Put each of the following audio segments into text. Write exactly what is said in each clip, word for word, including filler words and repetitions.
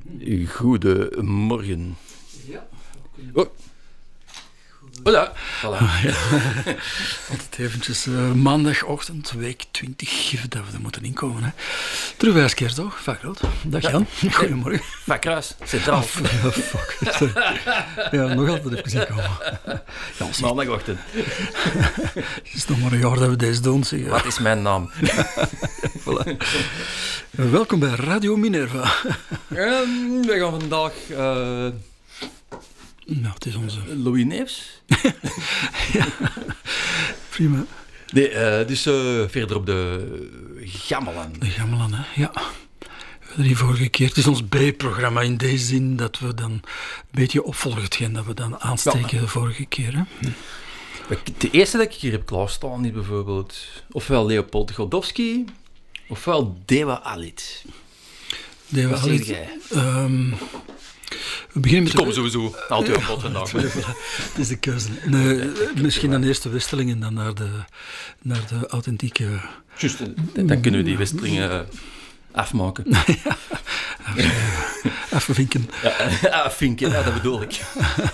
Goedemorgen. Ja. Oh. Voilà. Voilà. Ah, ja. Altijd eventjes uh, maandagochtend, week twintig, dat we er moeten inkomen. Hè. Terugwijskeer toch? Vaak groot. Dag Jan. Ja. Goedemorgen. Van Kruis, centraal. Oh, ja, fuck. Ja, nog altijd even inkomen. Ja, maandagochtend. Het is nog maar een jaar dat we deze doen. Zeg. Wat is mijn naam? Voilà. Welkom bij Radio Minerva. Um, we gaan vandaag... Uh... Nou, het is onze... Louis Neefs. Ja, prima. Nee, uh, dus uh, verder op de Gamelan. De Gamelan, hè, ja. Die vorige keer. Het is ons B-programma in deze zin dat we dan een beetje opvolgen hetgeen dat we dan aansteken ja. de vorige keer. Hè. Hm. De eerste dat ik hier heb klaarstaan is bijvoorbeeld ofwel Leopold Godowski, ofwel Dewa Alit. Dewa Alit. Um, we beginnen met... Ik kom sowieso altijd op bod vandaag. Het is de keuze. Nee, misschien dan eerst de wisseling en dan naar de, naar de authentieke... Juist, dan kunnen we die wisselingen uh, afmaken. Ja, afvinken. Ja, afvinken, ja, dat bedoel ik.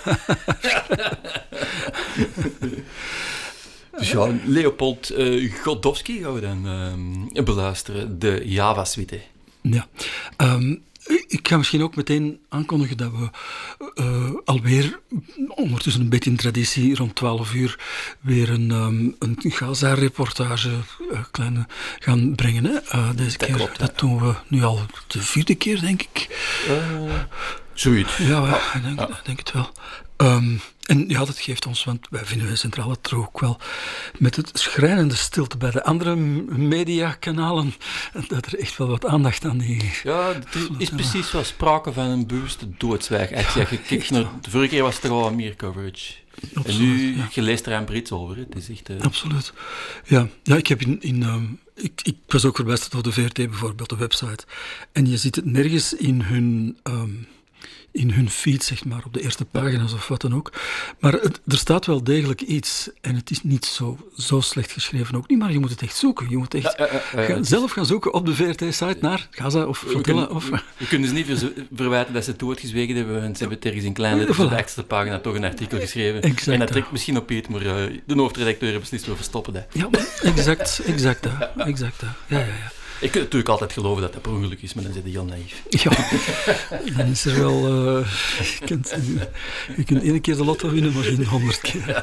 Dus ja, Leopold uh, Godowski gaan we dan uh, beluisteren, de Java-suite. Ja, um, ik ga misschien ook meteen aankondigen dat we uh, alweer, ondertussen een beetje in traditie, rond twaalf uur weer een, um, een Gaza-reportage uh, kleine gaan brengen. Hè? Uh, deze dat keer, klopt, ja. Dat doen we nu al de vierde keer, denk ik. Uh, zoiets. Ja, ja. ik denk, ja. denk het wel. Um, en ja, dat geeft ons, want wij vinden bij Centrale het ook wel met het schrijnende stilte bij de andere mediakanalen, dat er echt wel wat aandacht aan die... Ja, er is precies wel sprake van een bewuste doodzwijg. Als je kijkt naar, de vorige keer was er al wat meer coverage. Absoluut, en nu, ja. Je leest er aan Brits over. Het is echt... Uh... Absoluut. Ja, ja, ik heb in... in um, ik, ik was ook verbijsterd door de V R T bijvoorbeeld, de website. En je ziet het nergens in hun... Um, in hun feed, zeg maar, op de eerste pagina's of wat dan ook. Maar het, er staat wel degelijk iets. En het is niet zo, zo slecht geschreven ook niet, maar je moet het echt zoeken. Je moet echt ja, uh, uh, uh, gaan, zelf gaan zoeken op de V R T-site naar Gaza of Flotilla. Of... Je kunt dus niet ver, verwijten dat ze het woord gezwegen hebben, want ze hebben het ergens in klein letters op de extra pagina toch een artikel geschreven. Exact, en dat trekt misschien op iets, maar uh, de hoofdredacteur beslist wel verstoppen. Dat. Ja, exact, exact dat. Exact dat. Ja, ja, ja. Ik kan natuurlijk altijd geloven dat dat per ongeluk is, maar dan zit je heel naïef. Ja, dan is er wel... Uh, je, kunt, je kunt één keer de lotto winnen, maar geen honderd keer. Ja.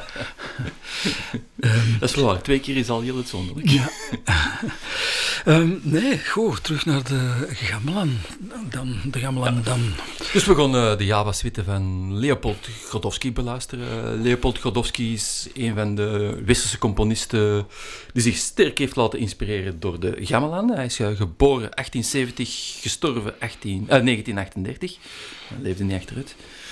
Um, dat is wel waar. Twee keer is al heel uitzonderlijk. Ja. um, nee, goed. Terug naar de Gamelan. Dan, de Gamelan ja. dan. Dus we gaan uh, de Java-suite van Leopold Godowski beluisteren. Uh, Leopold Godowski is een van de westerse componisten die zich sterk heeft laten inspireren door de Gamelan. Hij is uh, geboren achttien zeventig, gestorven achttien, uh, negentien achtendertig. Hij leefde niet achteruit.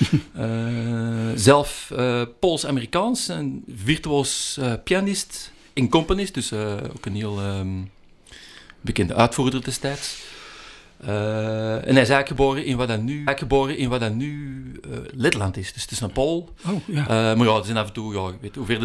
uh, zelf uh, Pools-Amerikaans, een virtuoos uh, pianist en componist, dus uh, ook een heel um, bekende uitvoerder destijds. Uh, en hij is eigenlijk geboren in wat dan nu, geboren in wat dan nu uh, Letland is. Dus het is een Pool. Oh, ja. Uh, maar ja, er zijn af en toe, ja, ik weet, hoe verder